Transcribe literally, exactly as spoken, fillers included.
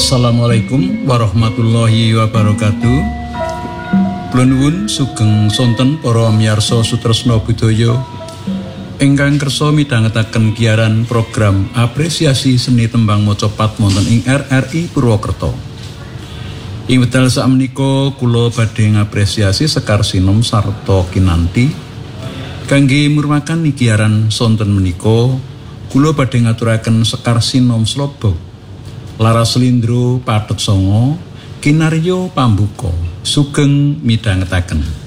Assalamualaikum warahmatullahi wabarakatuh. Kula nuwun sugeng sonten para miyarsa sutresna budaya ingkang kersa midhangetaken giaran program apresiasi seni tembang maca pat wonten ing R R I Purwokerto. Ing wekdal sakmenika kula badhe ngapresiasi Sekar Sinom sarta kinanti kangge murmakan giaran sonten menika kula badhe ngaturaken Sekar Sinom Slobo Laras Lindro Pathet Songo kinarya pambuka sugeng midhangetaken.